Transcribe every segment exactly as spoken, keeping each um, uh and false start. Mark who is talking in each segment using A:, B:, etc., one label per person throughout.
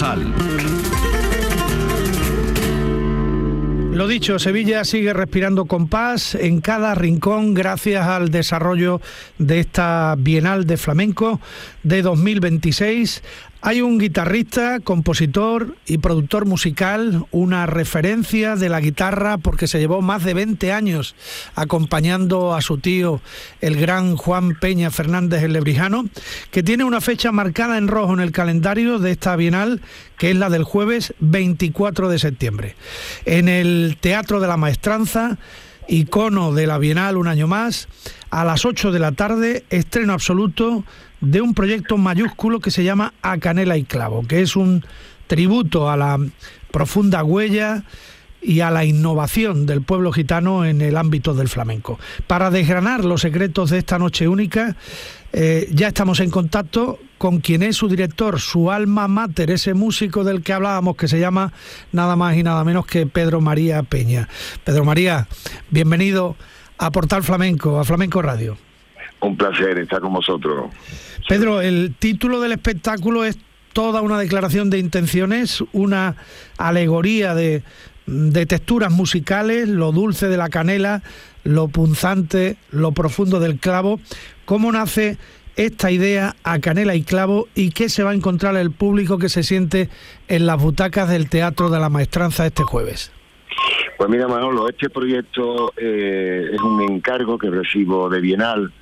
A: Sal.
B: Lo dicho, Sevilla sigue respirando con paz en cada rincón gracias al desarrollo de esta Bienal de Flamenco de dos mil veintiséis. Hay un guitarrista, compositor y productor musical, una referencia de la guitarra porque se llevó más de veinte años acompañando a su tío, el gran Juan Peña Fernández el Lebrijano, que tiene una fecha marcada en rojo en el calendario de esta Bienal, que es la del jueves veinticuatro de septiembre. En el Teatro de la Maestranza, icono de la Bienal un año más, a las ocho de la tarde, estreno absoluto de un proyecto mayúsculo que se llama A Canela y Clavo, que es un tributo a la profunda huella y a la innovación del pueblo gitano en el ámbito del flamenco. Para desgranar los secretos de esta noche única, eh, ya estamos en contacto con quien es su director, su alma mater, ese músico del que hablábamos, que se llama nada más y nada menos que Pedro María Peña. Pedro María, bienvenido a Portal Flamenco, a Flamenco Radio.
C: Un placer estar con vosotros.
B: Pedro, el título del espectáculo es toda una declaración de intenciones, una alegoría de, de texturas musicales, lo dulce de la canela, lo punzante, lo profundo del clavo. ¿Cómo nace esta idea A Canela y Clavo y qué se va a encontrar el público que se siente en las butacas del Teatro de la Maestranza este jueves?
C: Pues mira, Manolo, este proyecto eh, es un encargo que recibo de Bienal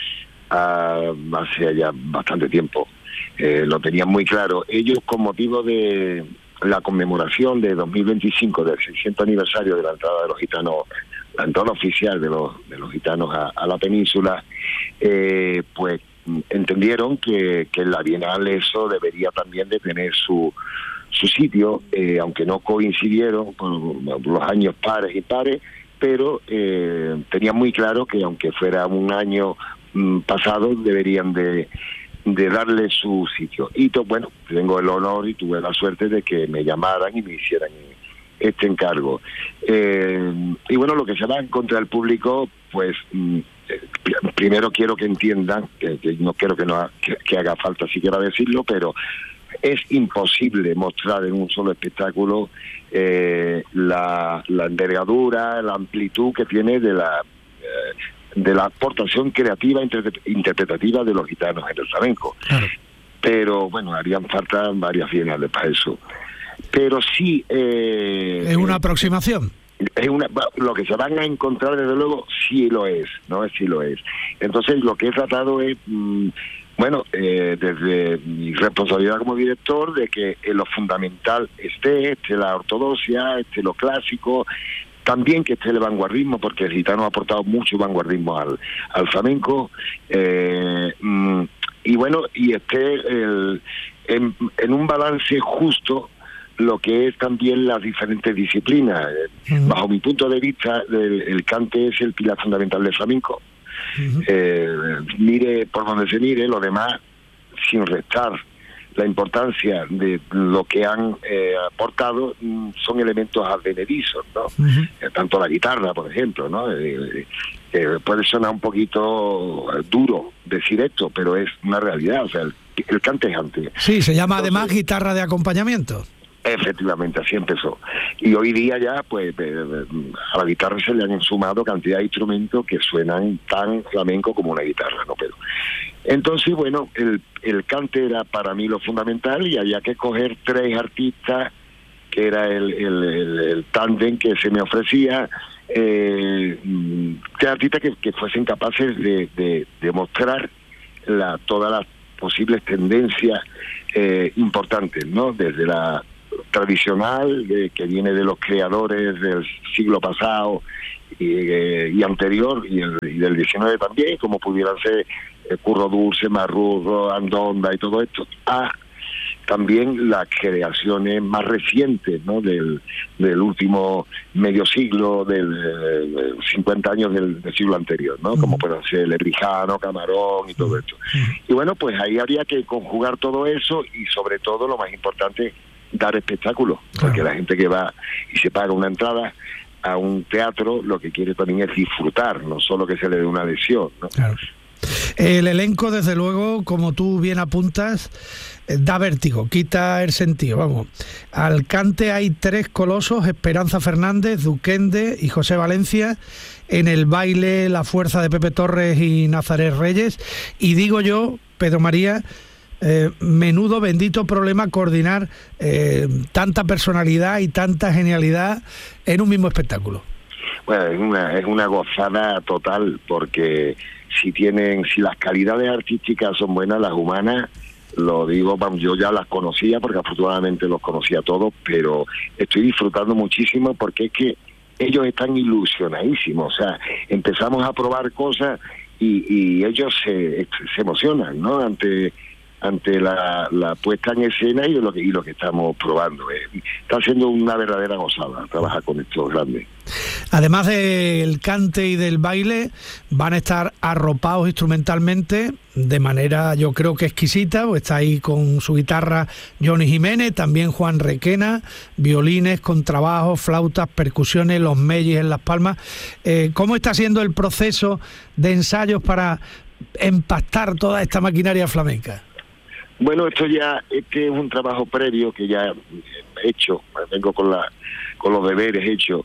C: uh, hace ya bastante tiempo. Eh, lo tenían muy claro. Ellos, con motivo de la conmemoración de dos mil veinticinco, del seiscientos aniversario de la entrada de los gitanos, la entrada oficial de los, de los gitanos a, a la península, eh, pues entendieron que, que en la Bienal eso debería también de tener su su sitio, eh, aunque no coincidieron por los años pares y pares, pero eh, tenían muy claro que aunque fuera un año mm, pasado, deberían de, de darle su sitio. Y to, bueno, tengo el honor y tuve la suerte de que me llamaran y me hicieran este encargo. Eh, y bueno, lo que se va a encontrar el público, pues mm, primero quiero que entiendan, que, que no quiero que, no, que, que haga falta siquiera decirlo, pero es imposible mostrar en un solo espectáculo eh, la, la envergadura, la amplitud que tiene de la eh, de la aportación creativa inter- interpretativa de los gitanos en el flamenco. Claro. Pero bueno, harían falta varias bienales para eso. Pero sí... Eh,
B: es una aproximación.
C: Es una, lo que se van a encontrar, desde luego, sí lo es, ¿no? Sí lo es. Entonces, lo que he tratado es... Mmm, Bueno, eh, desde mi responsabilidad como director, de que en lo fundamental esté, esté la ortodoxia, esté lo clásico, también que esté el vanguardismo, porque el gitano ha aportado mucho vanguardismo al, al flamenco, eh, y bueno, y esté el, en, en un balance justo lo que es también las diferentes disciplinas. Uh-huh. Bajo mi punto de vista, el, el cante es el pilar fundamental del flamenco. Uh-huh. Eh, mire por donde se mire, lo demás, sin restar la importancia de lo que han eh, aportado, son elementos advenedizos, ¿no? Uh-huh. Eh, tanto la guitarra, por ejemplo, ¿no? Eh, eh, puede sonar un poquito duro decir esto, pero es una realidad. O sea, el, el cante es antes.
B: Sí, se llama Entonces, además guitarra de acompañamiento.
C: Efectivamente, así empezó. Y hoy día ya, pues, a la guitarra se le han sumado cantidad de instrumentos que suenan tan flamenco como una guitarra, ¿no? Pero entonces, bueno, el, el cante era para mí lo fundamental y había que escoger tres artistas, que era el, el, el, el tándem que se me ofrecía, eh, tres artistas que, que fuesen capaces de, de, de mostrar la, todas las posibles tendencias eh, importantes, ¿no? Desde la tradicional, de, que viene de los creadores del siglo pasado y, eh, y anterior, y, el, y del diecinueve también, como pudieran ser eh, Curro Dulce, Marrurro, Andonda y todo esto, a también las creaciones más recientes, ¿no? del, del último medio siglo, del eh, cincuenta años del, del siglo anterior, ¿no? Uh-huh. Como pueden ser Lebrijano, Camarón y todo esto. Uh-huh. Y bueno, pues ahí habría que conjugar todo eso y sobre todo, lo más importante, dar espectáculo, claro. Porque la gente que va y se paga una entrada a un teatro, lo que quiere también es disfrutar, no solo que se le dé una lesión, ¿no?
B: Claro. El elenco, desde luego, como tú bien apuntas, da vértigo, quita el sentido, vamos. Al cante hay tres colosos: Esperanza Fernández, Duquende y José Valencia. En el baile, la fuerza de Pepe Torres y Nazaret Reyes. Y digo yo, Pedro María, eh, menudo bendito problema coordinar eh, tanta personalidad y tanta genialidad en un mismo espectáculo.
C: Bueno, es una, es una gozada total, porque si tienen, si las calidades artísticas son buenas, las humanas, lo digo, vamos, yo ya las conocía, porque afortunadamente los conocía todos, pero estoy disfrutando muchísimo, porque es que ellos están ilusionadísimos. O sea, empezamos a probar cosas y, y ellos se, se emocionan, ¿no?, ante ante la, la puesta en escena y lo que y lo que estamos probando. Eh. Está siendo una verdadera gozada trabajar con estos grandes.
B: Además del cante y del baile, van a estar arropados instrumentalmente de manera, yo creo que exquisita. Pues está ahí con su guitarra Johnny Jiménez, también Juan Requena, violines, contrabajos, flautas, percusiones, los mellis en las palmas. Eh, ¿Cómo está siendo el proceso de ensayos para empastar toda esta maquinaria flamenca?
C: Bueno, esto ya, este es un trabajo previo que ya he hecho, vengo con la con los deberes hechos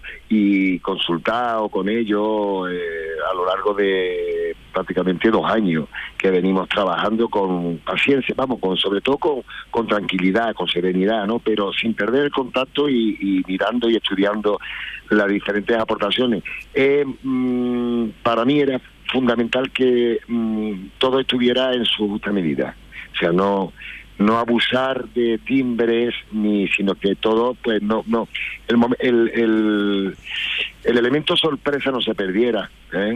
C: y consultado con ellos eh, a lo largo de prácticamente dos años que venimos trabajando con paciencia, vamos, con sobre todo con, con tranquilidad, con serenidad, ¿no? Pero sin perder el contacto y, y mirando y estudiando las diferentes aportaciones. Eh, mmm, para mí era fundamental que mmm, todo estuviera en su justa medida. O sea, no no abusar de timbres, ni sino que todo, pues no no el el el, el elemento sorpresa no se perdiera, ¿eh?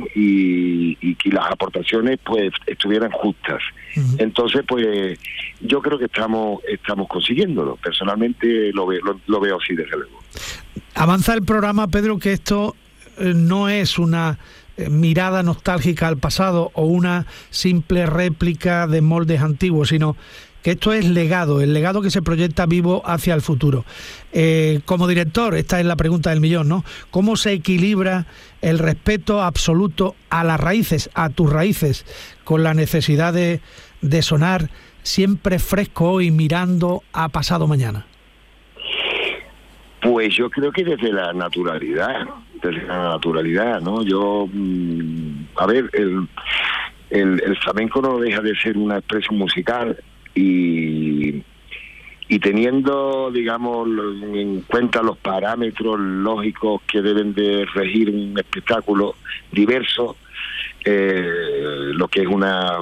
C: y, y que las aportaciones pues estuvieran justas. Uh-huh. Entonces, pues yo creo que estamos estamos consiguiéndolo. Personalmente lo veo lo, lo veo así, desde luego.
B: Avanza el programa, Pedro, que esto eh, no es una mirada nostálgica al pasado o una simple réplica de moldes antiguos, sino que esto es legado, el legado que se proyecta vivo hacia el futuro. Eh, como director, esta es la pregunta del millón, ¿no? ¿Cómo se equilibra el respeto absoluto a las raíces, a tus raíces, con la necesidad de, de sonar siempre fresco y mirando a pasado mañana?
C: Pues yo creo que desde la naturalidad, desde la naturalidad, ¿no? Yo, mmm, a ver, el, el, el flamenco no deja de ser una expresión musical y, y teniendo, digamos, en cuenta los parámetros lógicos que deben de regir un espectáculo diverso, eh, lo que es una,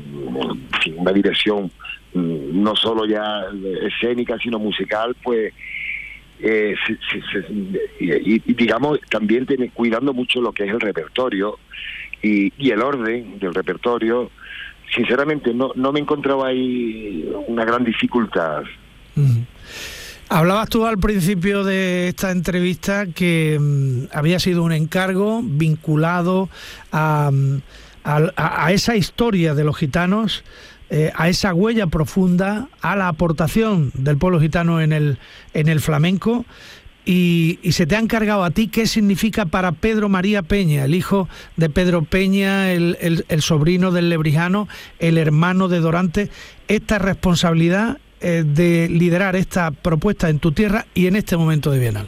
C: una dirección no solo ya escénica, sino musical, pues Eh, sí, sí, sí, y, y digamos también tiene, cuidando mucho lo que es el repertorio y, y el orden del repertorio. Sinceramente no no me encontraba ahí una gran dificultad.
B: Mm. Hablabas tú al principio de esta entrevista que mm, había sido un encargo vinculado a, a, a esa historia de los gitanos, Eh, a esa huella profunda, a la aportación del pueblo gitano en el en el flamenco, y, y se te ha encargado a ti. ¿Qué significa para Pedro María Peña, el hijo de Pedro Peña, el, el, el sobrino del Lebrijano, el hermano de Dorante, esta responsabilidad eh, de liderar esta propuesta en tu tierra y en este momento de Bienal?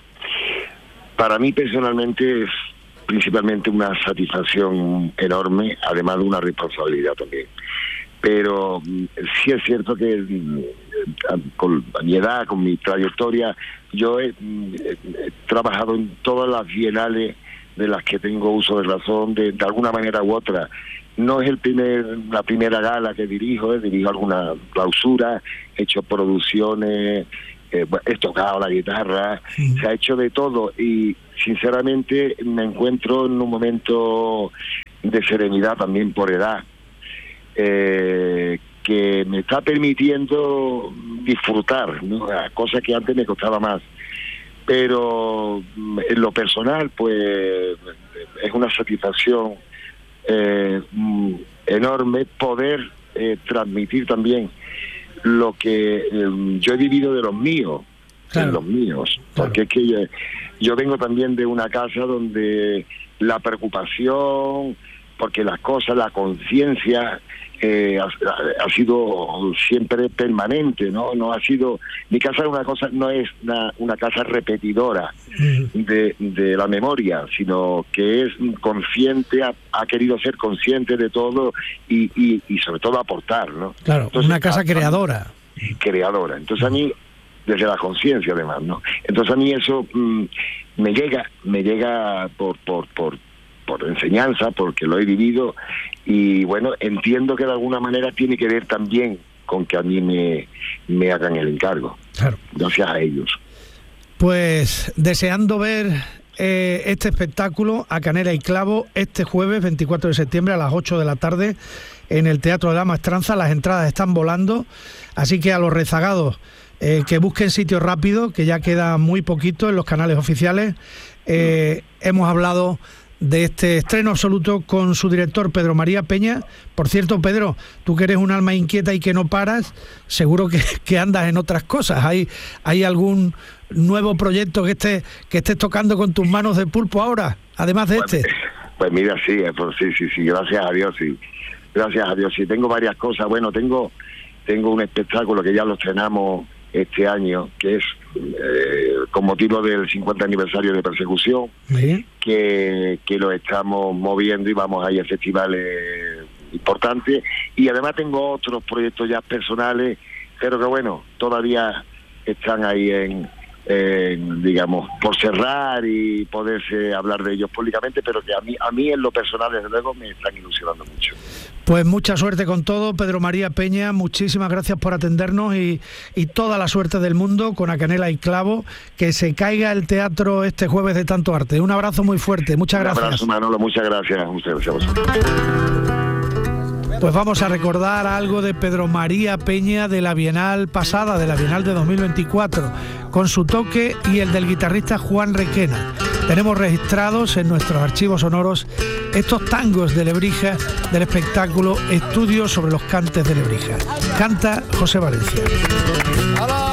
C: Para mí personalmente es principalmente una satisfacción enorme, además de una responsabilidad también. Pero sí es cierto que con mi edad, con mi trayectoria, yo he, he trabajado en todas las bienales de las que tengo uso de razón, de, de alguna manera u otra. No es el primer la primera gala que dirijo, eh, dirijo alguna clausura, he hecho producciones, eh, he tocado la guitarra, sí. Se ha hecho de todo y sinceramente me encuentro en un momento de serenidad también por edad. Eh, que me está permitiendo disfrutar, ¿no? Cosa que antes me costaba más, pero en lo personal pues es una satisfacción eh, enorme poder eh, transmitir también lo que eh, yo he vivido de los míos, claro. de los míos, porque claro. es que yo, yo vengo también de una casa donde la preocupación porque las cosas, la conciencia eh, ha, ha sido siempre permanente, ¿no? No ha sido, mi casa es una cosa, no es una, una casa repetidora de, de la memoria, sino que es consciente, ha, ha querido ser consciente de todo y, y, y sobre todo aportar, ¿no?
B: Claro, entonces, una casa a, creadora.
C: Creadora. Entonces a mí, desde la conciencia además, ¿no? Entonces a mí eso mmm, me llega, me llega por, por, por por enseñanza, porque lo he vivido, y bueno, entiendo que de alguna manera tiene que ver también con que a mí me, me hagan el encargo. Claro. Gracias a ellos.
B: Pues deseando ver eh, este espectáculo, A Canela y Clavo, este jueves veinticuatro de septiembre a las ocho de la tarde en el Teatro de la Maestranza. Las entradas están volando, así que a los rezagados eh, que busquen sitio rápido, que ya queda muy poquito en los canales oficiales. Eh, hemos hablado de este estreno absoluto con su director Pedro María Peña. Por cierto, Pedro, tú que eres un alma inquieta y que no paras, seguro que, que andas en otras cosas. ¿Hay, hay algún nuevo proyecto que estés que estés tocando con tus manos de pulpo ahora, además de
C: pues,
B: este?
C: Pues mira, sí, pues sí, sí, sí, gracias a Dios, sí. Gracias a Dios, sí. Tengo varias cosas. Bueno, tengo, tengo un espectáculo que ya lo estrenamos este año, que es eh, con motivo del cincuenta aniversario de Persecución, ¿sí? que, que lo estamos moviendo y vamos a ir a festivales importantes, y además tengo otros proyectos ya personales, pero que bueno, todavía están ahí en, en digamos, por cerrar y poderse hablar de ellos públicamente, pero que a mí, a mí en lo personal desde luego me están ilusionando mucho.
B: Pues mucha suerte con todo, Pedro María Peña, muchísimas gracias por atendernos y, y toda la suerte del mundo con A Canela y Clavo, que se caiga el teatro este jueves de tanto arte. Un abrazo muy fuerte, muchas gracias.
C: Un abrazo, Manolo, muchas gracias a ustedes, a vosotros.
B: Pues vamos a recordar algo de Pedro María Peña de la Bienal pasada, de la Bienal de dos mil veinticuatro, con su toque y el del guitarrista Juan Requena. Tenemos registrados en nuestros archivos sonoros estos tangos de Lebrija del espectáculo Estudios sobre los cantes de Lebrija. Canta José Valencia.